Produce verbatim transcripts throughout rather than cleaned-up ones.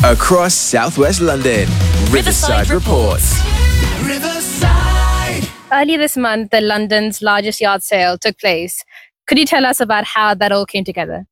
Across southwest London, Riverside, Riverside reports. Riverside. Earlier this month, the London's largest yard sale took place. Could you tell us about how that all came together?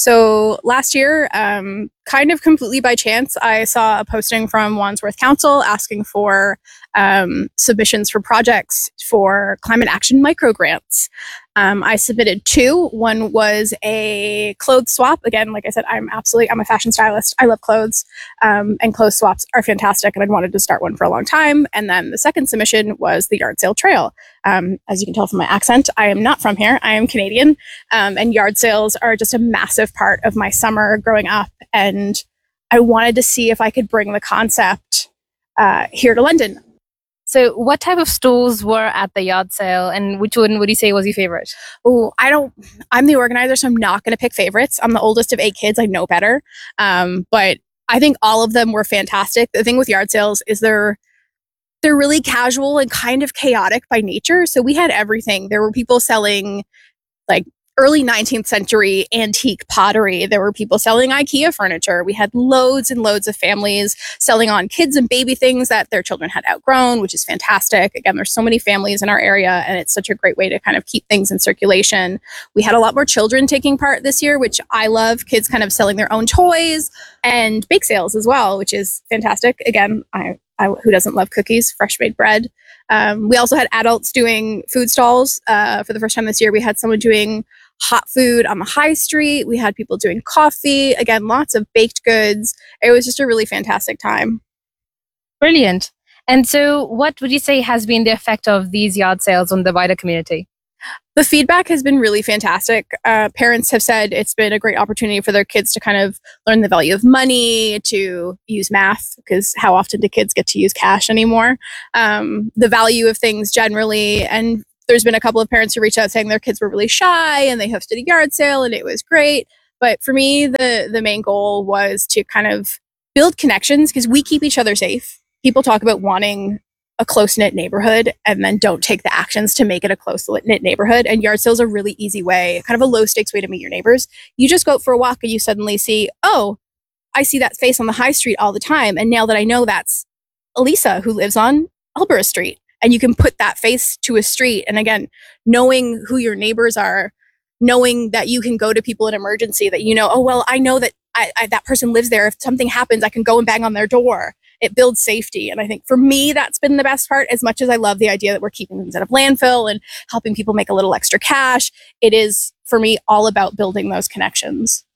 So last year, um, kind of completely by chance, I saw a posting from Wandsworth Council asking for um, submissions for projects for climate action micro grants. Um, I submitted two. One was a clothes swap. Again, like I said, I'm absolutely, I'm a fashion stylist. I love clothes, um, and clothes swaps are fantastic. And I'd wanted to start one for a long time. And then the second submission was the yard sale trail. Um, as you can tell from my accent, I am not from here. I am Canadian. Um, and yard sales are just a massive part of my summer growing up. And I wanted to see if I could bring the concept uh, here to London. So what type of stalls were at the yard sale, and which one would you say was your favorite? Oh, I don't, I'm the organizer, so I'm not going to pick favorites. I'm the oldest of eight kids. I know better. Um, but I think all of them were fantastic. The thing with yard sales is they're, they're really casual and kind of chaotic by nature. So we had everything. There were people selling like early nineteenth century antique pottery. There were people selling IKEA furniture. We had loads and loads of families selling on kids and baby things that their children had outgrown, which is fantastic. Again, there's so many families in our area, and it's such a great way to kind of keep things in circulation. We had a lot more children taking part this year, which I love. Kids kind of selling their own toys, and bake sales as well, which is fantastic. Again, I, I who doesn't love cookies, fresh made bread. Um, we also had adults doing food stalls. Uh, for the first time this year, we had someone doing hot food on the high street. We had people doing coffee. Again, lots of baked goods. It was just a really fantastic time. Brilliant. And so what would you say has been the effect of these yard sales on the wider community? The feedback has been really fantastic. Uh, parents have said it's been a great opportunity for their kids to kind of learn the value of money, to use math, because how often do kids get to use cash anymore? Um, the value of things generally. And there's been a couple of parents who reached out saying their kids were really shy and they hosted a yard sale and it was great. But for me, the, the main goal was to kind of build connections, because we keep each other safe. People talk about wanting a close-knit neighborhood and then don't take the actions to make it a close-knit neighborhood. And yard sales are a really easy way, kind of a low-stakes way to meet your neighbors. You just go out for a walk and you suddenly see, oh, I see that face on the high street all the time. And now that I know that's Elisa who lives on Elborough Street. And you can put that face to a street. And again, knowing who your neighbors are, knowing that you can go to people in emergency, that you know, oh, well, I know that I, I, that person lives there. If something happens, I can go and bang on their door. It builds safety. And I think for me, that's been the best part. As much as I love the idea that we're keeping things out of landfill and helping people make a little extra cash, it is, for me, all about building those connections.